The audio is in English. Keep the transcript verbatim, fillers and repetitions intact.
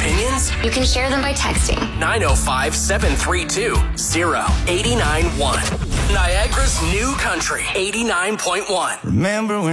opinions? You can share them by texting nine oh five, seven three two, oh eight nine one. Niagara's new country, eighty-nine point one. Remember when